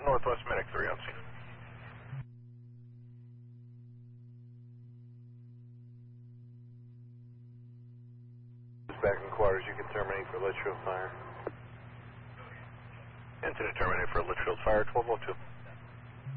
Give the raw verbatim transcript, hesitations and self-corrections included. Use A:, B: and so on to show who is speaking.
A: Northwest Medic three on scene.
B: Back in quarters, you can terminate for Litchfield Fire.
A: Incident terminated for Litchfield Fire, twelve oh two.